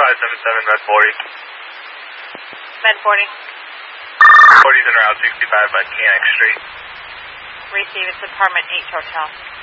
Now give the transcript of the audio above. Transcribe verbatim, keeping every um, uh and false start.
five seven seven, Med forty. Med forty. forty's in Route sixty-five by Teaneck Street. Receive, it's apartment H Hotel.